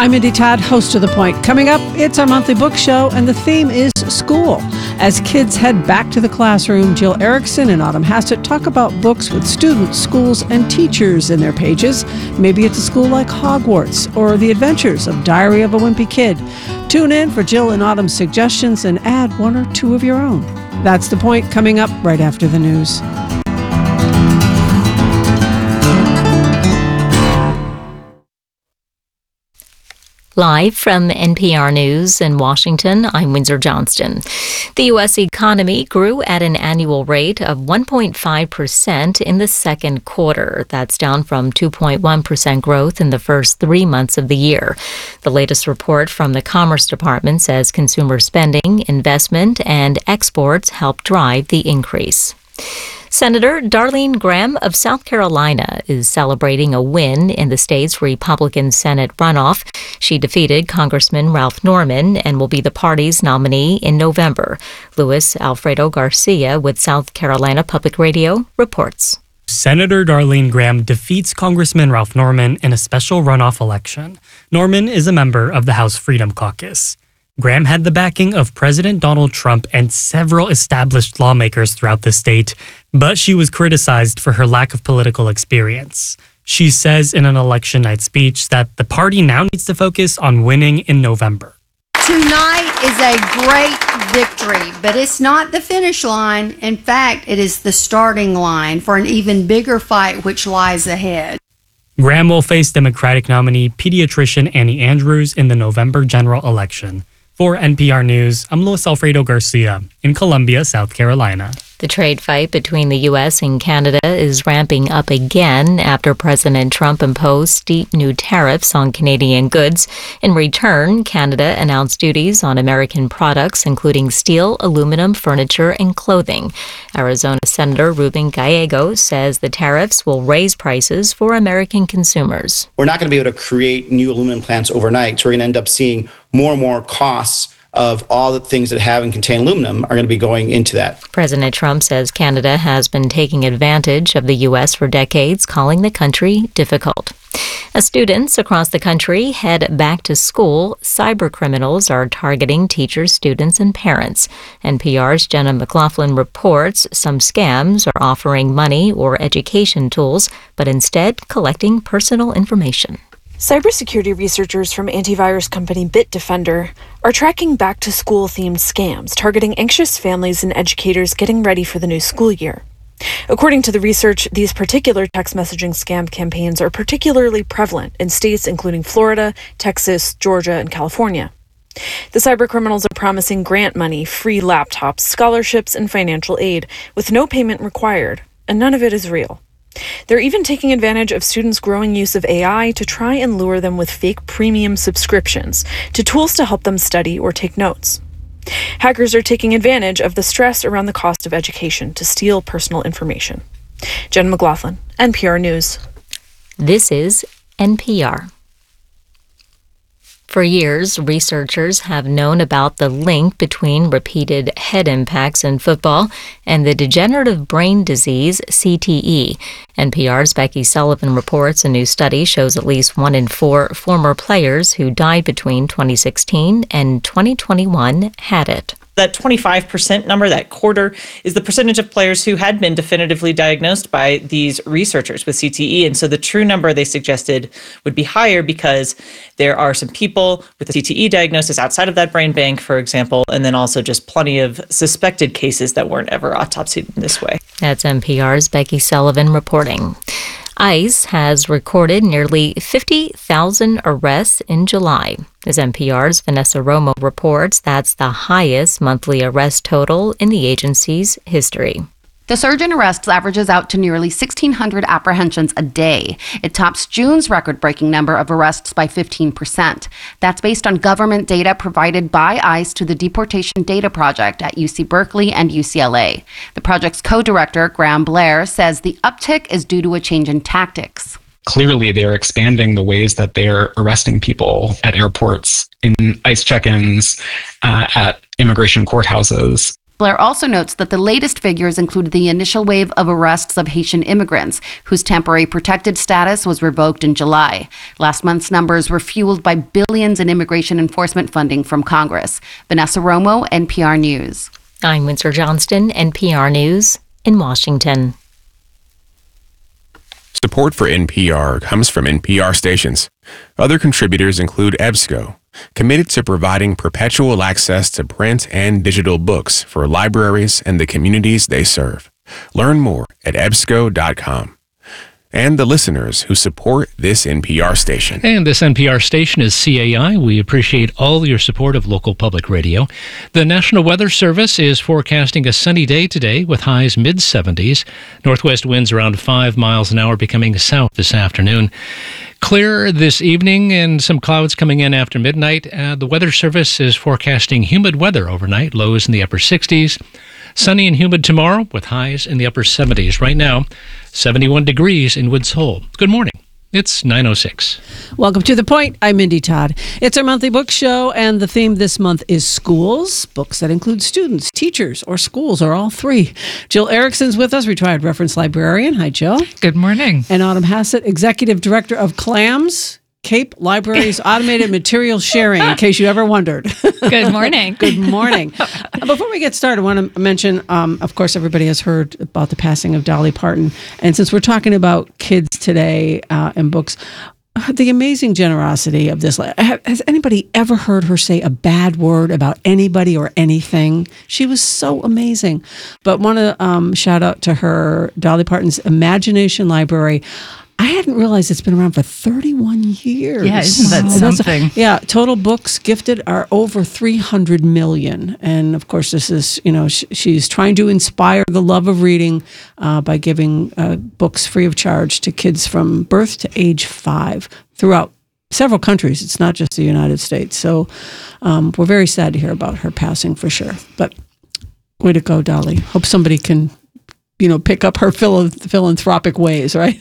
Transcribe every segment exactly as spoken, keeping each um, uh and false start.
I'm Mindy Todd, host of The Point. Coming up, it's our monthly book show, and the theme is school. As kids head back to the classroom, Jill Erickson and Autumn Hassett talk about books with students, schools, and teachers in their pages. Maybe it's a school like Hogwarts or The Adventures of Diary of a Wimpy Kid. Tune in for Jill and Autumn's suggestions and add one or two of your own. That's The Point, coming up right after the news. Live from N P R News in Washington, I'm Windsor Johnston. The U S economy grew at an annual rate of one point five percent in the second quarter. That's down from two point one percent growth in the first three months of the year. The latest report from the Commerce Department says consumer spending, investment, and exports helped drive the increase. Senator Darlene Graham of South Carolina is celebrating a win in the state's Republican Senate runoff. She defeated Congressman Ralph Norman and will be the party's nominee in November. Luis Alfredo Garcia with South Carolina Public Radio reports. Senator Darlene Graham defeats Congressman Ralph Norman in a special runoff election. Norman is a member of the House Freedom Caucus. Graham had the backing of President Donald Trump and several established lawmakers throughout the state, but she was criticized for her lack of political experience. She says in an election night speech that the party now needs to focus on winning in November. Tonight is a great victory, but it's not the finish line. In fact, it is the starting line for an even bigger fight which lies ahead. Graham will face Democratic nominee pediatrician Annie Andrews in the November general election. For N P R News, I'm Luis Alfredo Garcia in Columbia, South Carolina. The trade fight between the U S and Canada is ramping up again after President Trump imposed steep new tariffs on Canadian goods. In return, Canada announced duties on American products, including steel, aluminum, furniture, and clothing. Arizona Senator Ruben Gallego says the tariffs will raise prices for American consumers. We're not going to be able to create new aluminum plants overnight, so we're going to end up seeing more and more costs of all the things that have and contain aluminum are going to be going into that. President Trump says Canada has been taking advantage of the U S for decades, calling the country difficult. As students across the country head back to school, cybercriminals are targeting teachers, students, and parents. N P R's Jenna McLaughlin reports some scams are offering money or education tools, but instead collecting personal information. Cybersecurity researchers from antivirus company Bitdefender are tracking back-to-school-themed scams targeting anxious families and educators getting ready for the new school year. According to the research, these particular text messaging scam campaigns are particularly prevalent in states including Florida, Texas, Georgia, and California. The cybercriminals are promising grant money, free laptops, scholarships, and financial aid with no payment required, and none of it is real. They're even taking advantage of students' growing use of A I to try and lure them with fake premium subscriptions to tools to help them study or take notes. Hackers are taking advantage of the stress around the cost of education to steal personal information. Jen McLaughlin, N P R News. This is N P R. For years, researchers have known about the link between repeated head impacts in football and the degenerative brain disease C T E. N P R's Becky Sullivan reports a new study shows at least one in four former players who died between twenty sixteen and twenty twenty-one had it. That twenty-five percent number, that quarter, is the percentage of players who had been definitively diagnosed by these researchers with C T E. And so the true number they suggested would be higher because there are some people with a C T E diagnosis outside of that brain bank, for example, and then also just plenty of suspected cases that weren't ever autopsied in this way. That's N P R's Becky Sullivan reporting. ICE has recorded nearly fifty thousand arrests in July. As N P R's Vanessa Romo reports, that's the highest monthly arrest total in the agency's history. The surge in arrests averages out to nearly sixteen hundred apprehensions a day. It tops June's record-breaking number of arrests by fifteen percent. That's based on government data provided by ICE to the Deportation Data Project at U C Berkeley and U C L A. The project's co-director, Graham Blair, says the uptick is due to a change in tactics. Clearly, they're expanding the ways that they're arresting people at airports, in ICE check-ins, uh, at immigration courthouses. Blair also notes that the latest figures include the initial wave of arrests of Haitian immigrants, whose temporary protected status was revoked in July. Last month's numbers were fueled by billions in immigration enforcement funding from Congress. Vanessa Romo, N P R News. I'm Windsor Johnston, N P R News in Washington. Support for N P R comes from N P R stations. Other contributors include EBSCO, committed to providing perpetual access to print and digital books for libraries and the communities they serve. Learn more at E B S C O dot com. And the listeners who support this N P R station. And this N P R station is C A I. We appreciate all your support of local public radio. The National Weather Service is forecasting a sunny day today with highs mid seventies. Northwest winds around five miles an hour, becoming south this afternoon. Clear this evening and some clouds coming in after midnight. Uh, the Weather Service is forecasting humid weather overnight, lows in the upper sixties. Sunny and humid tomorrow with highs in the upper seventies. Right now, seventy-one degrees in Woods Hole. Good morning. It's nine oh six. Welcome to The Point. I'm Mindy Todd. It's our monthly book show, and the theme this month is schools. Books that include students, teachers, or schools, or all three. Jill Erickson's with us, retired reference librarian. Hi, Jill. Good morning. And Autumn Hassett, executive director of CLAMS, Cape Libraries Automated Material Sharing, in case you ever wondered. Good morning. Good morning. Before we get started, I want to mention, um, of course, everybody has heard about the passing of Dolly Parton. And since we're talking about kids today uh, and books, the amazing generosity of this. Has anybody ever heard her say a bad word about anybody or anything? She was so amazing. But want to um, shout out to her, Dolly Parton's Imagination Library. I hadn't realized it's been around for thirty-one years. Yeah, isn't that something? A, yeah, total books gifted are over three hundred million. And of course, this is, you know, sh- she's trying to inspire the love of reading uh, by giving uh, books free of charge to kids from birth to age five throughout several countries. It's not just the United States. So um, we're very sad to hear about her passing for sure. But way to go, Dolly. Hope somebody can, you know, pick up her phil- philanthropic ways, right?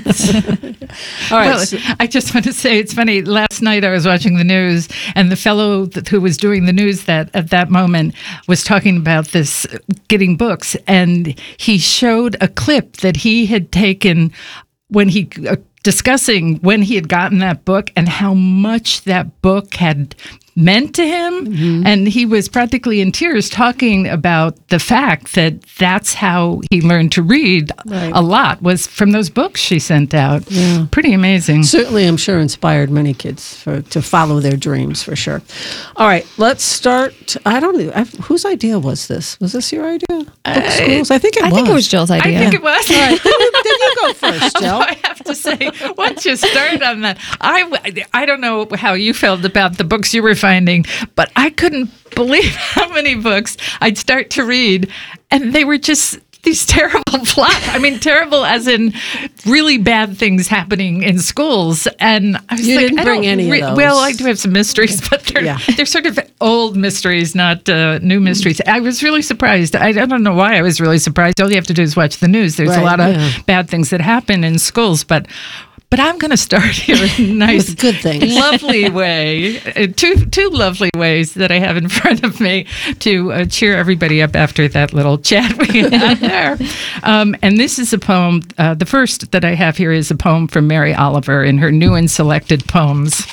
All right. Well, I just want to say, it's funny. Last night I was watching the news, and the fellow that, who was doing the news that at that moment was talking about this getting books, and he showed a clip that he had taken when he uh, discussing when he had gotten that book and how much that book had meant to him. Mm-hmm. And he was practically in tears talking about the fact that that's how he learned to read right. a lot, was from those books she sent out. Yeah. Pretty amazing. Certainly, I'm sure, inspired many kids for, to follow their dreams, for sure. All right, let's start. I don't know. I, whose idea was this? Was this your idea? Book uh, schools? I think it I was. I think it was Jill's idea. I think it was. All right, then you go first, Jill. I have to say, once you start on that, I, I don't know how you felt about the books you were finding, but I couldn't believe how many books I'd start to read, and they were just these terrible plots. I mean, terrible as in really bad things happening in schools. And I was you like, didn't I bring don't any re- of those. Well, I do have some mysteries, but they're yeah. they're sort of old mysteries, not uh, new mysteries. I was really surprised. I, I don't know why I was really surprised. All you have to do is watch the news. There's right, a lot of yeah. bad things that happen in schools, but. But I'm going to start here in a nice, good things. lovely way. Uh, two two lovely ways that I have in front of me to uh, cheer everybody up after that little chat we had there. Um, and this is a poem. Uh, the first that I have here is a poem from Mary Oliver in her new and selected poems.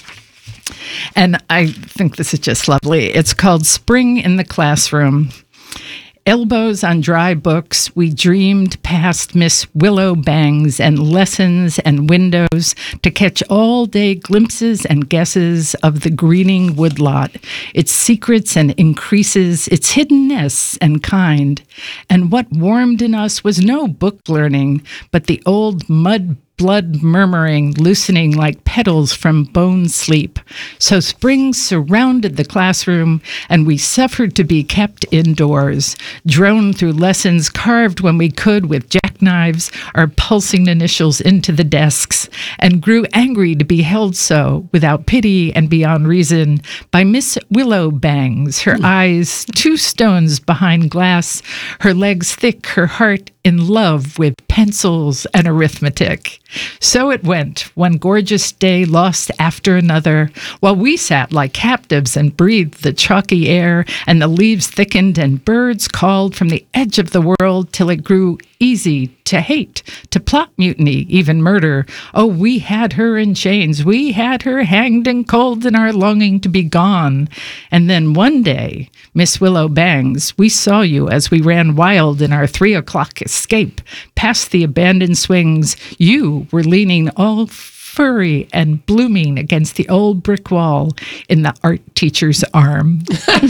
And I think this is just lovely. It's called Spring in the Classroom. Elbows on dry books, we dreamed past Miss Willow bangs and lessons and windows to catch all-day glimpses and guesses of the greening woodlot, its secrets and increases, its hiddenness and kind. And what warmed in us was no book learning, but the old mud blood murmuring, loosening like petals from bone sleep. So spring surrounded the classroom, and we suffered to be kept indoors, droned through lessons carved when we could with jackknives, our pulsing initials into the desks, and grew angry to be held so, without pity and beyond reason, by Miss Willow Bangs, her mm. eyes two stones behind glass, her legs thick, her heart in love with pencils and arithmetic. So it went, one gorgeous day lost after another, while we sat like captives and breathed the chalky air, and the leaves thickened and birds called from the edge of the world till it grew easy to hate, to plot mutiny, even murder. Oh, we had her in chains. We had her hanged and cold in our longing to be gone. And then one day, Miss Willow Bangs, we saw you as we ran wild in our three o'clock escape past the abandoned swings. You were leaning all furry and blooming against the old brick wall in the art teacher's arm.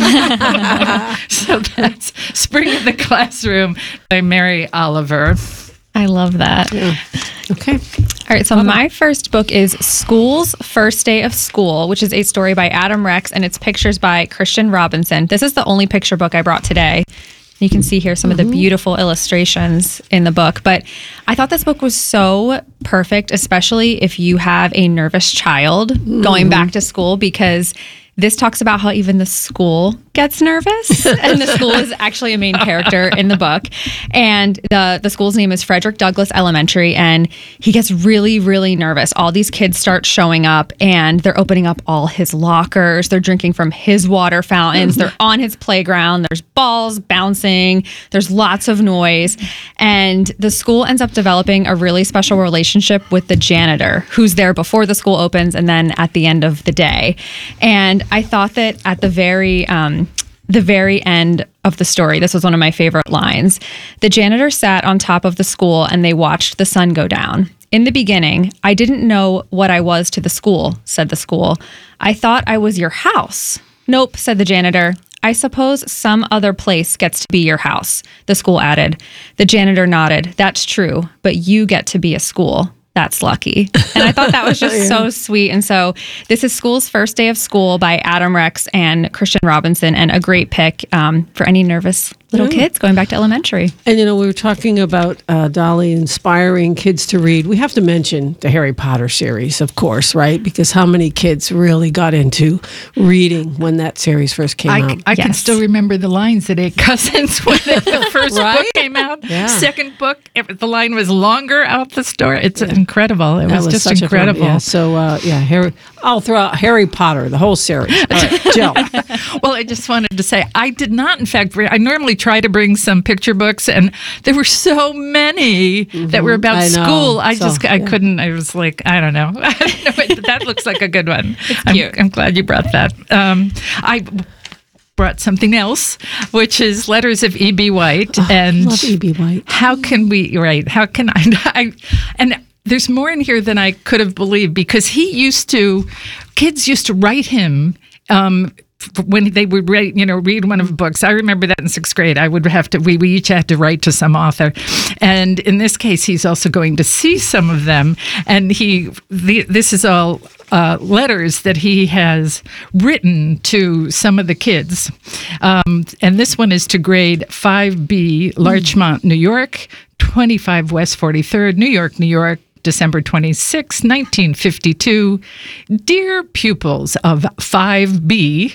So that's Spring in the Classroom by Mary Oliver. I love that. Yeah. Okay. All right, so my first book is School's First Day of School, which is a story by Adam Rex, and it's pictures by Christian Robinson. This is the only picture book I brought today. You can see here some mm-hmm. of the beautiful illustrations in the book. But I thought this book was so perfect, especially if you have a nervous child mm-hmm. going back to school, because this talks about how even the school gets nervous, and the school is actually a main character in the book. And the the school's name is Frederick Douglass Elementary, and he gets really, really nervous. All these kids start showing up, and they're opening up all his lockers. They're drinking from his water fountains. They're on his playground. There's balls bouncing. There's lots of noise. And the school ends up developing a really special relationship with the janitor, who's there before the school opens and then at the end of the day. And I thought that at the very um, the very end of the story, this was one of my favorite lines. The janitor sat on top of the school and they watched the sun go down. In the beginning, I didn't know what I was to the school, said the school. I thought I was your house. Nope, said the janitor. I suppose some other place gets to be your house, the school added. The janitor nodded. That's true, but you get to be a school. That's lucky. And I thought that was just yeah. so sweet. And so this is School's First Day of School by Adam Rex and Christian Robinson, and a great pick um, for any nervous little yeah. kids going back to elementary. And, you know, we were talking about uh, Dolly inspiring kids to read. We have to mention the Harry Potter series, of course, right? Because how many kids really got into reading when that series first came I, out? I yes. can still remember the lines at Eight Cousins when the first right? book came out. Yeah. Second book, the line was longer out the story. It's yeah. incredible. It that was, was just such incredible. A fun, yeah. So, uh, yeah, Harry, I'll throw out Harry Potter, the whole series. All right, Jill. Well, I just wanted to say, I did not, in fact, I normally try to bring some picture books, and there were so many mm-hmm. that were about I school. I so, just, I yeah. couldn't, I was like, I don't know. I don't know, but that looks like a good one. It's I'm, cute. I'm glad you brought that. Um, I brought something else, which is Letters of E B. White. Oh, and love E B. White. How can we, right, how can I, I and there's more in here than I could have believed, because he used to, kids used to write him um, when they would read, you know, read one of the books. I remember that in sixth grade. I would have to, we, we each had to write to some author. And in this case, he's also going to see some of them. And he, the, this is all uh, letters that he has written to some of the kids. Um, and this one is to grade five B, Larchmont, New York, twenty-five West forty-third, New York, New York, December twenty-sixth, nineteen fifty-two. Dear pupils of five B,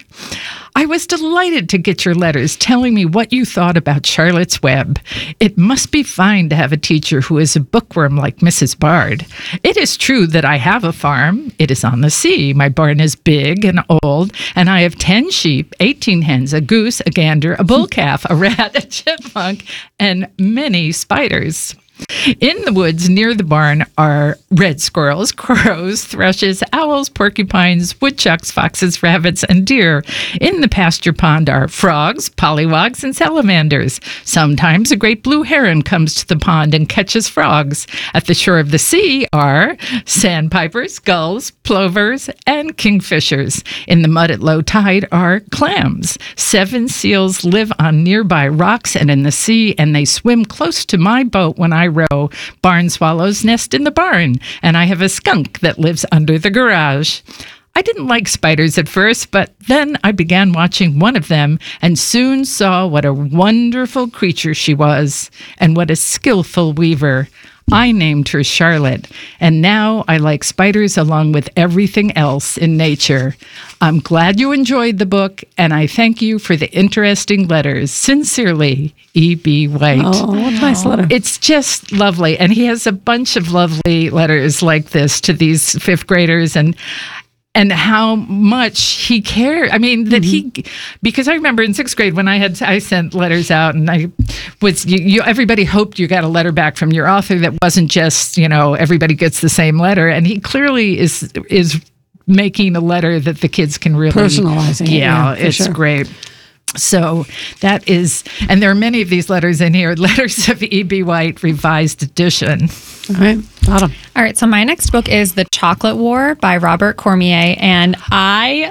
I was delighted to get your letters telling me what you thought about Charlotte's Web. It must be fine to have a teacher who is a bookworm like Missus Bard. It is true that I have a farm. It is on the sea. My barn is big and old, and I have ten sheep, eighteen hens, a goose, a gander, a bull calf, a rat, a chipmunk, and many spiders. In the woods near the barn are red squirrels, crows, thrushes, owls, porcupines, woodchucks, foxes, rabbits, and deer. In the pasture pond are frogs, pollywogs, and salamanders. Sometimes a great blue heron comes to the pond and catches frogs. At the shore of the sea are sandpipers, gulls, plovers, and kingfishers. In the mud at low tide are clams. Seven seals live on nearby rocks and in the sea, and they swim close to my boat when I row. Barn swallows nest in the barn, and I have a skunk that lives under the garage. I didn't like spiders at first, but then I began watching one of them and soon saw what a wonderful creature she was and what a skillful weaver. I named her Charlotte, and now I like spiders along with everything else in nature. I'm glad you enjoyed the book, and I thank you for the interesting letters. Sincerely, E B. White. Oh, what a nice letter. It's just lovely. And he has a bunch of lovely letters like this to these fifth graders, and and how much he cared. I mean, that mm-hmm. he, because I remember in sixth grade when I had, I sent letters out, and I was, you, you, everybody hoped you got a letter back from your author that wasn't just, you know, everybody gets the same letter. And he clearly is, is making a letter that the kids can really. Personalizing. Yeah, it, yeah it's sure. great. So that is, and there are many of these letters in here, Letters of E B. White, Revised Edition. All right, Autumn. All right, so my next book is The Chocolate War by Robert Cormier, and I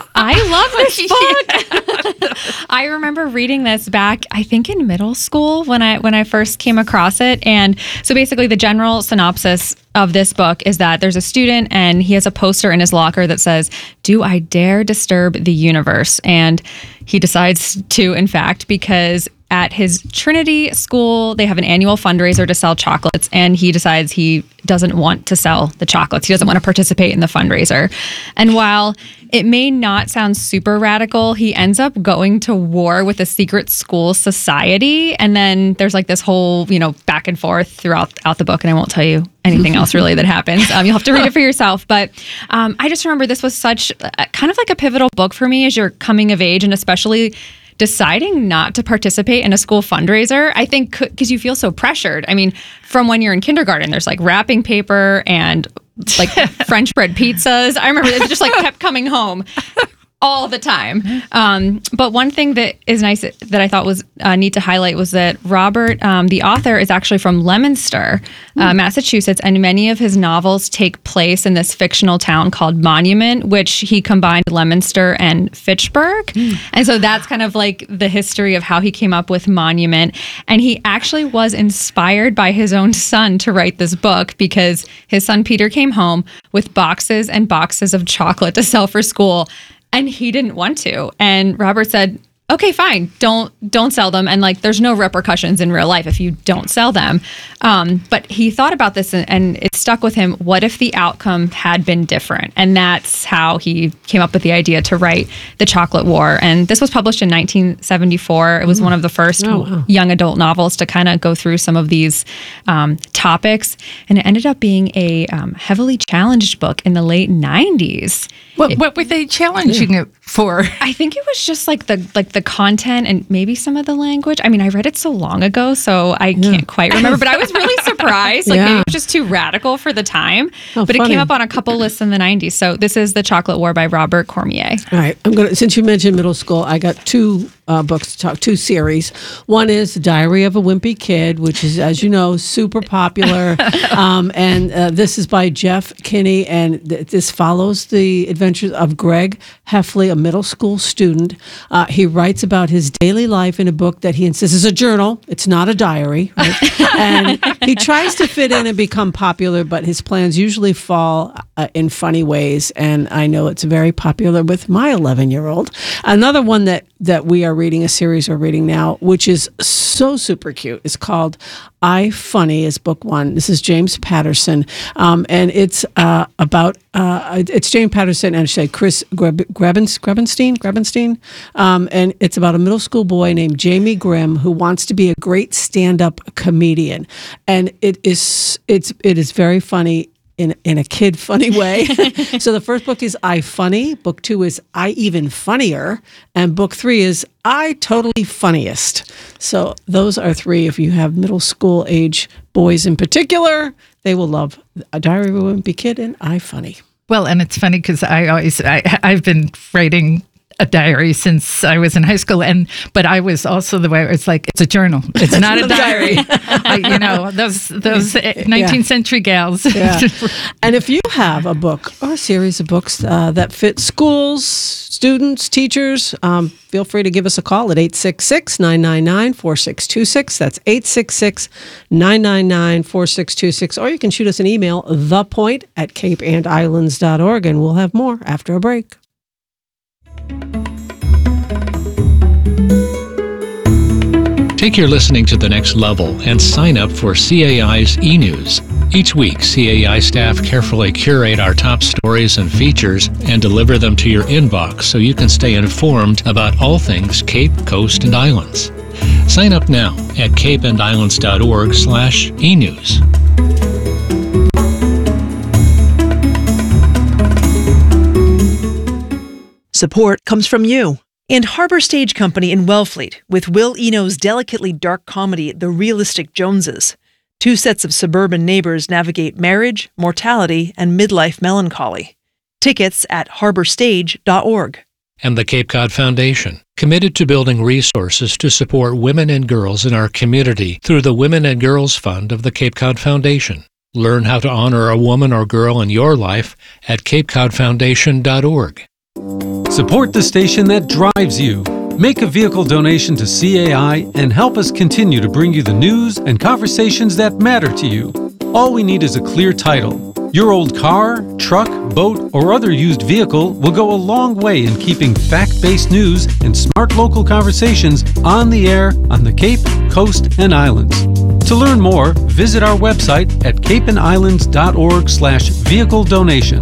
I love this book. I remember reading this back, I think in middle school when I when I first came across it. And so basically the general synopsis of this book is that there's a student and he has a poster in his locker that says, "Do I dare disturb the universe?" And he decides to, in fact, because at his Trinity school, they have an annual fundraiser to sell chocolates, and he decides he doesn't want to sell the chocolates. He doesn't want to participate in the fundraiser. And while it may not sound super radical, he ends up going to war with a secret school society. And then there's like this whole, you know, back and forth throughout out the book, and I won't tell you anything else really that happens. Um, you'll have to read it for yourself. But um, I just remember this was such a, kind of like a pivotal book for me as you're coming of age, and especially deciding not to participate in a school fundraiser. I think because you feel so pressured. I mean, from when you're in kindergarten, there's like wrapping paper and like French bread pizzas. I remember it just like kept coming home all the time. Um, but one thing that is nice that I thought was uh, neat to highlight was that Robert, um, the author, is actually from Leominster, uh, mm. Massachusetts, and many of his novels take place in this fictional town called Monument, which he combined Leominster and Fitchburg. Mm. And so that's kind of like the history of how he came up with Monument. And he actually was inspired by his own son to write this book because his son Peter came home with boxes and boxes of chocolate to sell for school. And he didn't want to. And Robert said, okay, fine, don't don't sell them. And like, there's no repercussions in real life if you don't sell them. Um, but he thought about this and, and it stuck with him. What if the outcome had been different? And that's how he came up with the idea to write The Chocolate War. And this was published in nineteen seventy-four. It was mm. one of the first oh, wow. young adult novels to kind of go through some of these um, topics. And it ended up being a um, heavily challenged book in the late nineties. What, it, what were they challenging yeah. it for? I think it was just like the like the content and maybe some of the language. I mean, I read it so long ago, so I yeah. can't quite remember. But I was really surprised. Like yeah. maybe it was just too radical for the time. Oh, but funny. It came up on a couple lists in the nineties. So this is The Chocolate War by Robert Cormier. All right, I'm gonna. Since you mentioned middle school, I got two uh, books to talk. Two series. One is Diary of a Wimpy Kid, which is, as you know, super popular. um, and uh, this is by Jeff Kinney, and th- this follows the adventures of Greg Heffley, a middle school student. Uh, he writes about his daily life in a book that he insists is a journal. It's not a diary. Right? And he tries to fit in and become popular, but his plans usually fall uh, in funny ways. And I know it's very popular with my eleven-year-old. Another one that, that we are reading, a series we're reading now, which is so super cute, is called I Funny, is book one. This is James Patterson. Um, and it's uh, about, uh, it's James Patterson and I say Chris Grab- Grabenstein, Grabenstein, Grabenstein. Um, and it's about a middle school boy named Jamie Grimm who wants to be a great stand-up comedian. And it is, it's, it is very funny in in a kid funny way. So the first book is I Funny. Book two is I Even Funnier. And book three is I Totally Funniest. So those are three. If you have middle school age boys in particular, they will love A Diary of a Wimpy Kid and I Funny. Well, and it's funny because I always, I, I've been writing a diary since I was in high school, and but I was also the way it's like it's a journal. It's not a diary. I, you know, those those nineteenth yeah. century gals. Yeah. And if you have a book or a series of books uh, that fit schools, students, teachers, um, feel free to give us a call at eight six six, nine nine nine, four six two six. That's eight six six, nine nine nine, four six two six. Or you can shoot us an email, thepoint at cape and islands dot org, and we'll have more after a break. Take your listening to the next level and sign up for C A I's e-news. Each week, C A I staff carefully curate our top stories and features and deliver them to your inbox so you can stay informed about all things Cape, Coast, and Islands. Sign up now at capeandislands.org slash e-news. Support comes from you and Harbor Stage Company in Wellfleet with Will Eno's delicately dark comedy, The Realistic Joneses. Two sets of suburban neighbors navigate marriage, mortality, and midlife melancholy. Tickets at harbor stage dot org. And the Cape Cod Foundation, committed to building resources to support women and girls in our community through the Women and Girls Fund of the Cape Cod Foundation. Learn how to honor a woman or girl in your life at cape cod foundation dot org. Support the station that drives you. Make a vehicle donation to C A I and help us continue to bring you the news and conversations that matter to you. All we need is a clear title. Your old car, truck, boat, or other used vehicle will go a long way in keeping fact-based news and smart local conversations on the air on the Cape, Coast, and Islands. To learn more, visit our website at cape and islands dot org slash vehicle donation.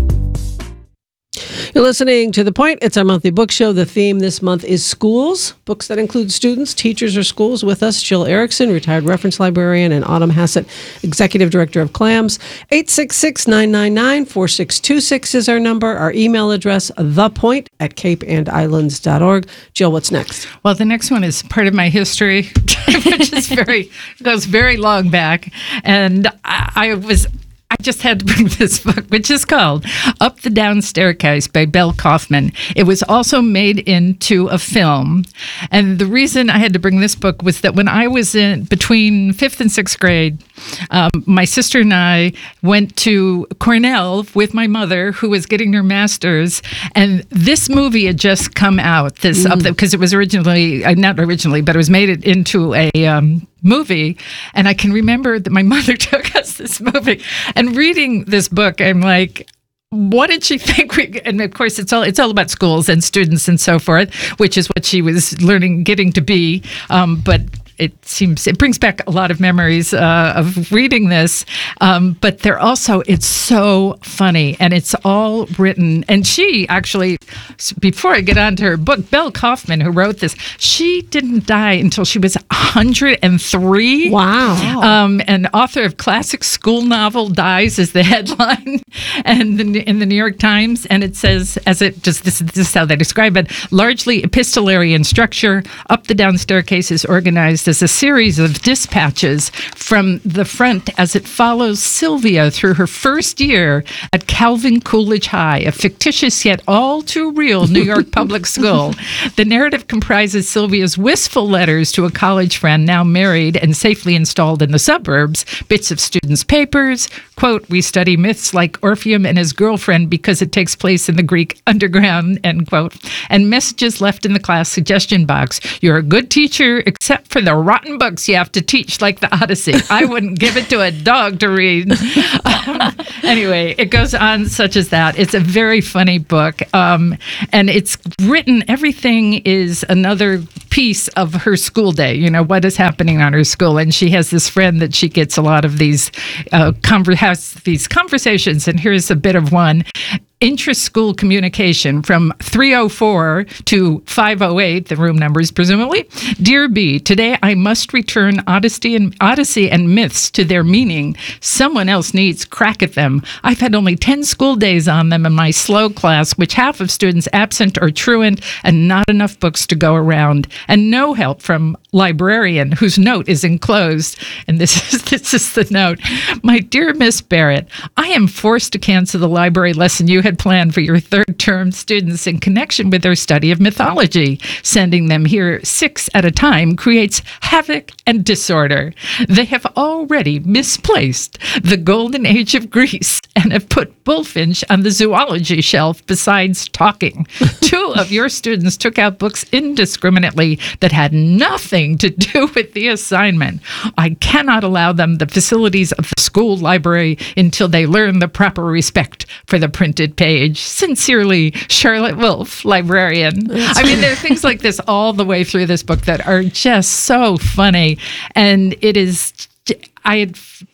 You're listening to The Point. It's our monthly book show. The theme this month is schools, books that include students, teachers, or schools. With us, Jill Erickson, retired reference librarian, and Autumn Hassett, executive director of CLAMS. eight six six, nine nine nine, four six two six is our number. Our email address, thepoint at cape and islands dot org. Jill, what's next? Well, the next one is part of my history, which is very goes very long back. And I, I was... I just had to bring this book, which is called Up the Down Staircase by Belle Kaufman. It was also made into a film. And the reason I had to bring this book was that when I was in between fifth and sixth grade, um, my sister and I went to Cornell with my mother, who was getting her master's. And this movie had just come out, this mm. up because it was originally, uh, not originally, but it was made it into a um, movie. And I can remember that my mother took us this movie. And reading this book, I'm like, what did she think? We, and of course, it's all it's all about schools and students and so forth, which is what she was learning, getting to be. Um, but it seems it brings back a lot of memories uh, of reading this. Um, but they're also, it's so funny, and it's all written. And she actually, before I get on to her book, Belle Kaufman, who wrote this, she didn't die until she was one hundred three. Wow. Um, and author of classic school novel dies is the headline, and the, in the New York Times. And it says, as it just this, this is how they describe it, largely epistolary in structure. Up the Down Staircase is organized as a series of dispatches from the front as it follows Sylvia through her first year at Calvin Coolidge High, a fictitious yet all too real New York public school. The narrative comprises Sylvia's wistful letters to a college friend now married and safely installed in the suburbs, bits of students' papers, quote, we study myths like Orpheum and his girlfriend because it takes place in the Greek underground, end quote, and messages left in the class suggestion box. You're a good teacher, except for the rotten books you have to teach, like the Odyssey. I wouldn't give it to a dog to read. Um, anyway, it goes on such as that. It's a very funny book. Um, and it's written, everything is another piece of her school day, you know, what is happening on her school. And she has this friend that she gets a lot of these, uh, conver- has these conversations. And here's a bit of one. Intra-school communication from three oh four to five oh eight, the room numbers presumably. Dear B, today I must return Odyssey and Odyssey and myths to their meaning. Someone else needs crack at them. I've had only ten school days on them in my slow class, which half of students absent or truant, and not enough books to go around, and no help from librarian, whose note is enclosed. And this is this is the note. My dear Miss Barrett, I am forced to cancel the library lesson you had planned for your third term students in connection with their study of mythology. Sending them here six at a time creates havoc and disorder. They have already misplaced the golden age of Greece and have put Bullfinch on the zoology shelf besides talking. Two of your students took out books indiscriminately that had nothing to do with the assignment. I cannot allow them the facilities of the school library until they learn the proper respect for the printed page. Sincerely, Charlotte Wolfe, librarian. I mean, there are things like this all the way through this book that are just so funny. And it is, I had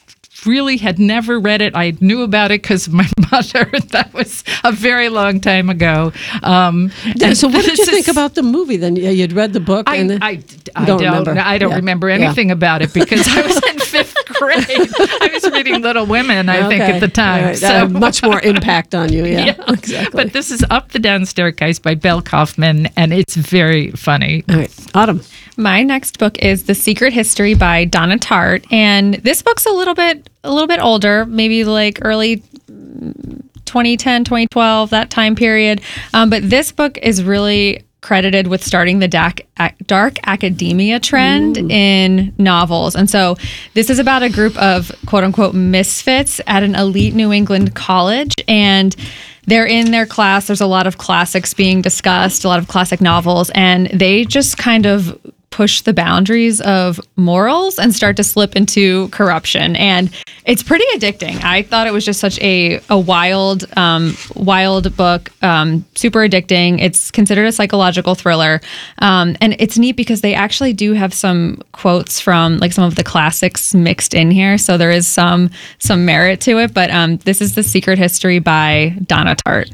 really had never read it. I knew about it because my mother. That was a very long time ago. Um, and so, what did you is, think about the movie? Then you'd read the book, I, and then, I, I don't, don't remember. I don't yeah. remember anything yeah. about it because I was in fifth grade. I was reading Little Women, I think, Okay. at the time. Right. So That had much more impact on you. Yeah, Yeah. exactly. But this is Up the Down Staircase by Belle Kaufman, and it's very funny. All right, Autumn. My next book is The Secret History by Donna Tartt, and this book's a little bit a little bit older, maybe like early twenty ten, twenty twelve, that time period. Um, but this book is really credited with starting the dark, dark academia trend Ooh. in novels. And so this is about a group of quote unquote misfits at an elite New England college, and they're in their class. There's a lot of classics being discussed, a lot of classic novels, and they just kind of push the boundaries of morals and start to slip into corruption. And it's pretty addicting. I thought it was just such a, a wild, um, wild book, um, super addicting. It's considered a psychological thriller. Um, and it's neat because they actually do have some quotes from like some of the classics mixed in here. So there is some, some merit to it. But um, this is The Secret History by Donna Tartt.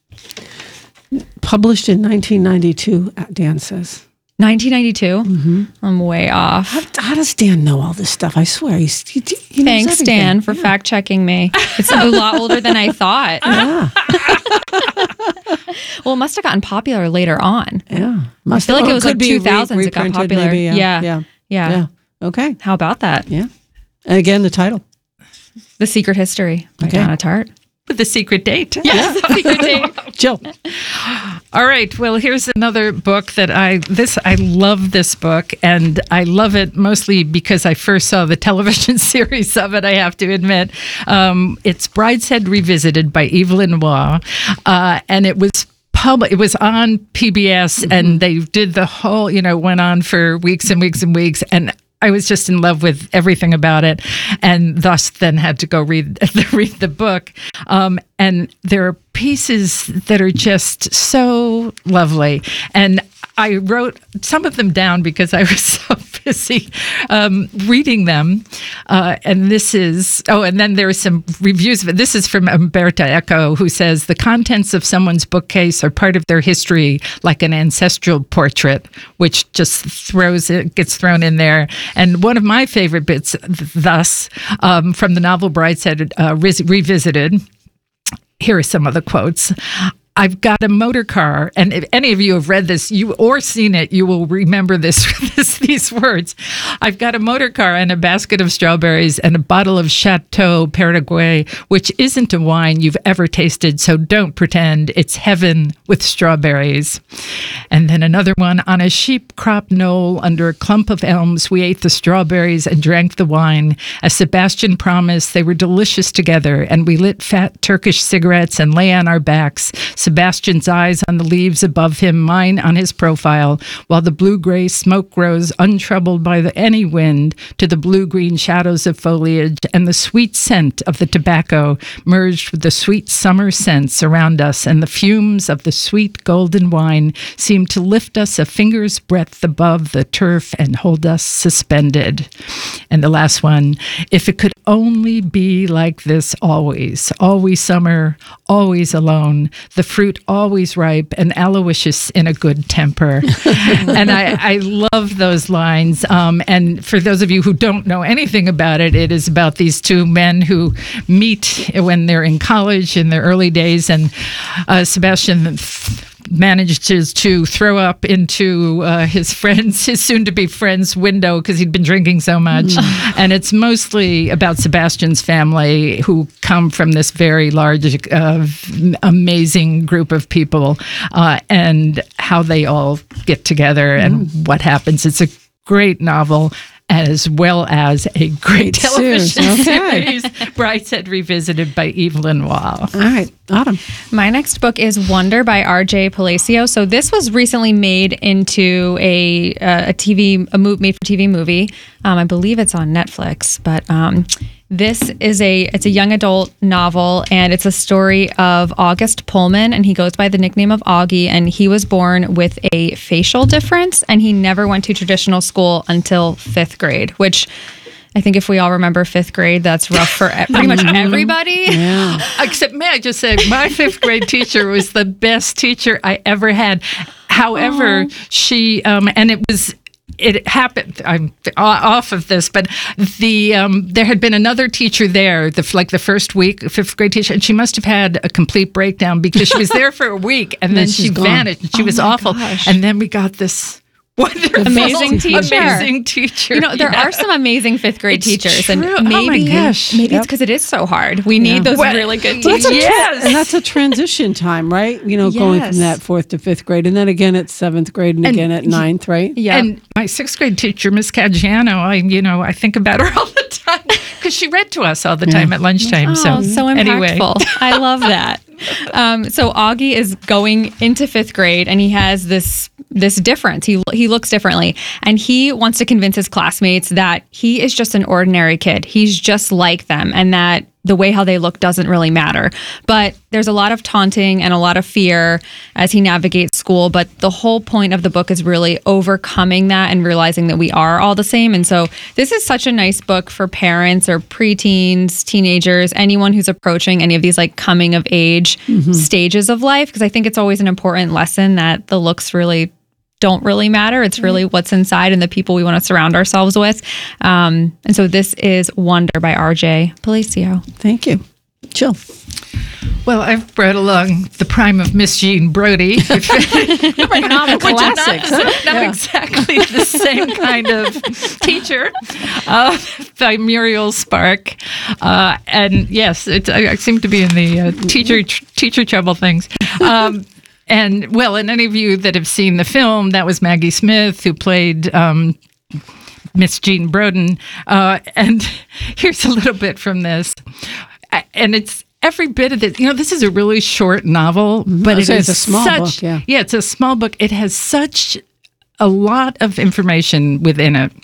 Published in nineteen ninety-two, Dan says. nineteen ninety-two? Mm-hmm. I'm way off. How, how does Dan know all this stuff? I swear. He's, he, he knows Thanks, everything. Dan, for yeah. fact checking me. It's a lot older than I thought. Yeah. Well, it must have gotten popular later on. Yeah. Must I feel like it was like two thousands re- it got popular. Maybe, yeah. Yeah. Yeah. yeah. Yeah. Okay. How about that? Yeah. And again, the title. The Secret History by Okay. Donna Tartt. With the secret date. Yes, yeah. Secret date. Jill. All right. Well, here's another book that I this I love this book, and I love it mostly because I first saw the television series of it. I have to admit, um, it's Brideshead Revisited by Evelyn Waugh, uh, and it was. Public, it was on P B S, mm-hmm. and they did the whole. You know, went on for weeks and weeks and weeks, and. I was just in love with everything about it, and thus then had to go read read the book. Um, and there are pieces that are just so lovely. And I wrote some of them down because I was so busy um, reading them. Uh, and this is, oh, and then there are some reviews of it. This is from Umberto Eco, who says, the contents of someone's bookcase are part of their history, like an ancestral portrait, which just throws it, gets thrown in there. And one of my favorite bits, thus, um, from the novel Brideshead uh, Revisited, here are some of the quotes. I've got a motor car, and if any of you have read this you or seen it, you will remember this, this these words. I've got a motor car and a basket of strawberries and a bottle of Chateau Paraguay, which isn't a wine you've ever tasted, so don't pretend it's heaven with strawberries. And then another one, on a sheep crop knoll under a clump of elms, we ate the strawberries and drank the wine. As Sebastian promised, they were delicious together, and we lit fat Turkish cigarettes and lay on our backs, Sebastian's eyes on the leaves above him, mine on his profile, while the blue-gray smoke rose untroubled by the, any wind to the blue-green shadows of foliage, and the sweet scent of the tobacco merged with the sweet summer scents around us, and the fumes of the sweet golden wine seemed to lift us a finger's breadth above the turf and hold us suspended. And the last one, if it could only be like this always, always summer, always alone, the fruit always ripe and Aloysius in a good temper. And I, I love those lines. Um, and for those of you who don't know anything about it, it is about these two men who meet when they're in college in their early days. And uh, Sebastian manages to throw up into uh, his friend's, his soon-to-be friend's window because he'd been drinking so much. Mm. And it's mostly about Sebastian's family, who come from this very large, uh, amazing group of people, uh, and how they all get together and mm. what happens. It's a great novel, as well as a great, great television okay. series, Brideshead Revisited by Evelyn Waugh. All right, Autumn. My next book is Wonder by R J Palacio. So this was recently made into a uh, a T V, a mo- made for T V movie. Um, I believe it's on Netflix, but um, this is a it's a young adult novel, and it's a story of August Pullman, and he goes by the nickname of Augie, and he was born with a facial difference, and he never went to traditional school until fifth grade, which I think if we all remember fifth grade, that's rough for e- pretty much everybody. Yeah. Except, may I just say, my fifth grade teacher was the best teacher I ever had. However, Aww. she, um, and it was, it happened, I'm off of this, but the um, there had been another teacher there, the, like the first week, fifth grade teacher, and she must have had a complete breakdown because she was there for a week and, and then, then she gone. vanished. And she oh was awful. Gosh. And then we got this wonderful, amazing teacher. Amazing teacher. You know, there yeah. are some amazing fifth grade it's teachers, true. and maybe, oh my gosh. maybe yep. it's because it is so hard. We need yeah. those well, really good teachers. That's yes, and that's a transition time, right? You know, yes. going from that fourth to fifth grade, and then again at seventh grade, and, and again at ninth, right? Yeah. And my sixth grade teacher, Miss Caggiano, I you know I think about her all the time because she read to us all the time yeah. at lunchtime. Oh, so so impactful. Anyway. I love that. Um, so Augie is going into fifth grade, and he has this this difference. He he looks differently, and he wants to convince his classmates that he is just an ordinary kid. He's just like them, and that the way how they look doesn't really matter. But there's a lot of taunting and a lot of fear as he navigates school. But the whole point of the book is really overcoming that and realizing that we are all the same. And so this is such a nice book for parents or preteens, teenagers, anyone who's approaching any of these like coming of age mm-hmm. stages of life. Because I think it's always an important lesson that the looks really don't really matter. It's really what's inside and the people we want to surround ourselves with. Um, and so this is Wonder by R J Palacio. Thank you. Jill. Well, I've brought along The Prime of Miss Jean Brodie. Novel classics. Not, huh? not yeah. exactly the same kind of teacher uh, by Muriel Spark. Uh, and yes, it's, I, I seem to be in the uh, teacher tr- teacher trouble things. Um, And, well, and any of you that have seen the film, that was Maggie Smith, who played um, Miss Jean Brodie. Uh, and here's a little bit from this. And it's every bit of it. You know, this is a really short novel, but it so is it's a small such, book, yeah. Yeah, it's a small book. It has such a lot of information within it.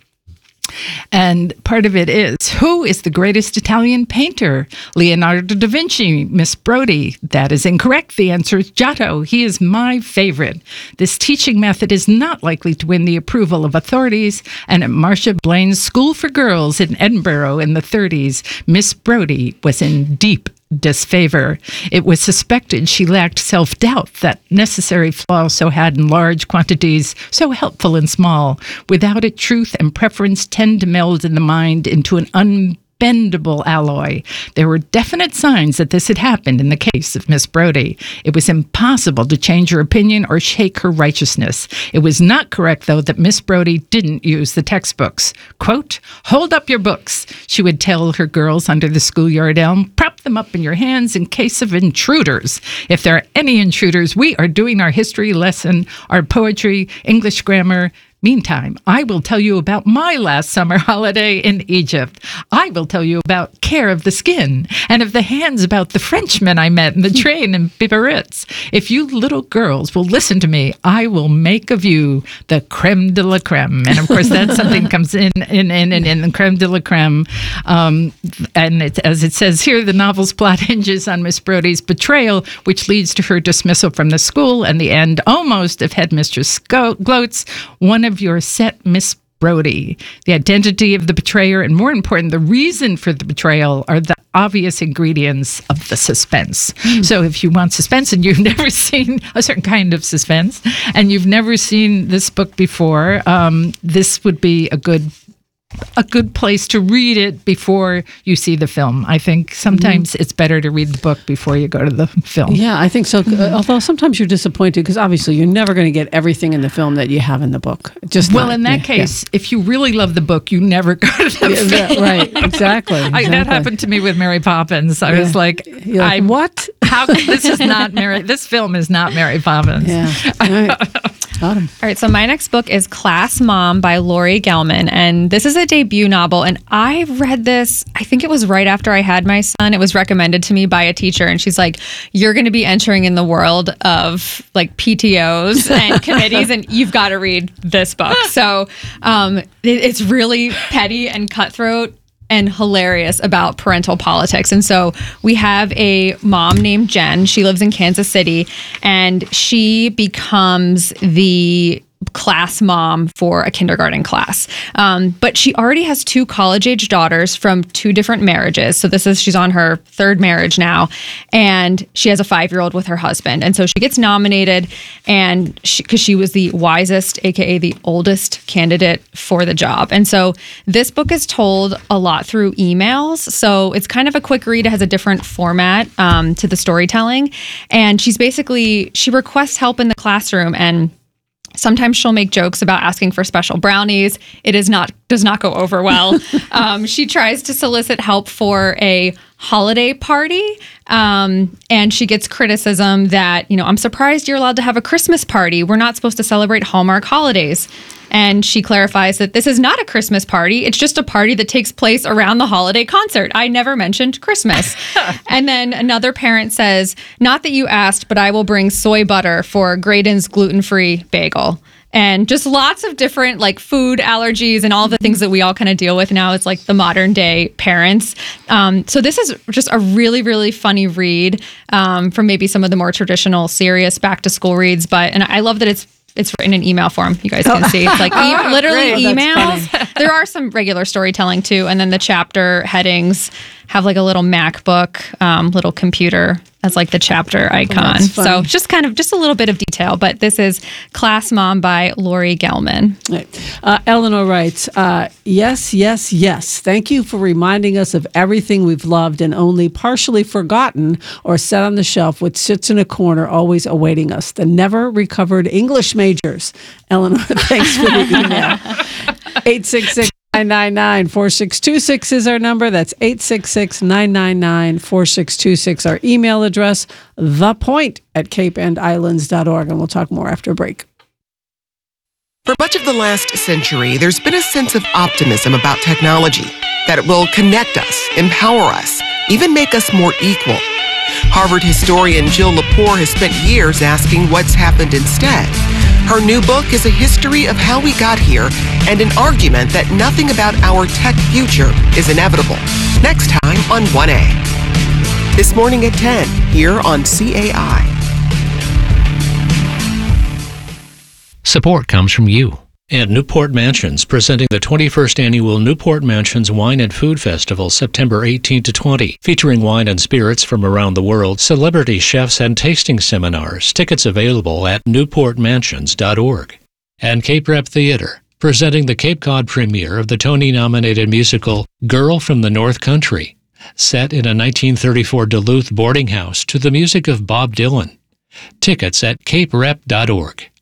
And part of it is, who is the greatest Italian painter? Leonardo da Vinci, Miss Brodie. That is incorrect. The answer is Giotto. He is my favorite. This teaching method is not likely to win the approval of authorities. And at Marcia Blaine's School for Girls in Edinburgh in the thirties, Miss Brodie was in deep disfavor. It was suspected she lacked self-doubt, that necessary flaw so had in large quantities, so helpful in small. Without it, truth and preference tend to meld in the mind into an unbendable alloy. There were definite signs that this had happened in the case of Miss Brodie. It was impossible to change her opinion or shake her righteousness. It was not correct, though, that Miss Brodie didn't use the textbooks. Quote, "Hold up your books," she would tell her girls under the schoolyard elm. "Prop them up in your hands in case of intruders. If there are any intruders, we are doing our history lesson, our poetry, English grammar. Meantime, I will tell you about my last summer holiday in Egypt. I will tell you about care of the skin and of the hands about the Frenchmen I met in the train in Biarritz. If you little girls will listen to me, I will make of you the creme de la creme." And of course, that's something comes in in in in, in the creme de la creme. Um, and it, as it says here, the novel's plot hinges on Miss Brodie's betrayal, which leads to her dismissal from the school and the end almost of Headmistress Gloats, one of your set Miss Brodie. The identity of the betrayer, and more important, the reason for the betrayal, are the obvious ingredients of the suspense. Mm. So if you want suspense and you've never seen a certain kind of suspense and you've never seen this book before, um, this would be a good a good place to read it before you see the film. I think sometimes mm-hmm. it's better to read the book before you go to the film. Yeah, I think so. Mm-hmm. Although sometimes you're disappointed because obviously you're never going to get everything in the film that you have in the book. Just well, not, in that yeah, case, yeah. if you really love the book, you never go to the yeah, film. Right, exactly. exactly. I, that happened to me with Mary Poppins. I yeah. was like, You're like, I, what? How? This is not Mary. This film is not Mary Poppins. Yeah. All right. Got him. All right, so my next book is Class Mom by Laurie Gelman, and this is a debut novel, and I read this, I think it was right after I had my son. It was recommended to me by a teacher, and she's like, you're going to be entering in the world of like P T Os and committees, and you've got to read this book. So um, it, it's really petty and cutthroat and hilarious about parental politics. And so we have a mom named Jen. She lives in Kansas City, and she becomes the class mom for a kindergarten class. Um, but she already has two college-age daughters from two different marriages. So this is, she's on her third marriage now, and she has a five-year-old with her husband. And so she gets nominated, and she, because she was the wisest, aka the oldest candidate for the job. And so this book is told a lot through emails. So it's kind of a quick read. It has a different format um, to the storytelling. And she's basically, she requests help in the classroom, and sometimes she'll make jokes about asking for special brownies. It is not does not go over well. um, she tries to solicit help for a holiday party, um, and she gets criticism that, you know, I'm surprised you're allowed to have a Christmas party. We're not supposed to celebrate Hallmark holidays. And she clarifies that this is not a Christmas party. It's just a party that takes place around the holiday concert. I never mentioned Christmas. And then another parent says, not that you asked, but I will bring soy butter for Graydon's gluten-free bagel. And just lots of different like food allergies and all the things that we all kind of deal with now. It's like the modern day parents. Um, so this is just a really, really funny read um, from maybe some of the more traditional, serious back to school reads. But and I love that it's It's in an email form. You guys can see. It's like e- Oh, literally great. emails. There are some regular storytelling too. And then the chapter headings have like a little MacBook, um, little computer as like the chapter icon. that's funny. So just kind of just a little bit of detail. But this is Class Mom by Lori Gelman. Right. Uh, Eleanor writes, uh, yes, yes, yes. Thank you for reminding us of everything we've loved and only partially forgotten or set on the shelf, which sits in a corner always awaiting us. The never recovered English majors. Eleanor, thanks for the email. eight six six, nine nine nine, four six two six is our number. That's eight six six, nine nine nine, four six two six. Our email address, thepoint at cape and islands dot org. And we'll talk more after a break. For much of the last century, there's been a sense of optimism about technology, that it will connect us, empower us, even make us more equal. Harvard historian Jill Lepore has spent years asking what's happened instead. Her new book is a history of how we got here and an argument that nothing about our tech future is inevitable. Next time on one A. This morning at ten, here on C A I. Support comes from you and Newport Mansions, presenting the twenty-first Annual Newport Mansions Wine and Food Festival, September eighteenth to twentieth, featuring wine and spirits from around the world, celebrity chefs, and tasting seminars. Tickets available at newport mansions dot org. And Cape Rep Theater, presenting the Cape Cod premiere of the Tony-nominated musical Girl from the North Country, set in a nineteen thirty-four Duluth boarding house to the music of Bob Dylan. Tickets at cape rep dot org.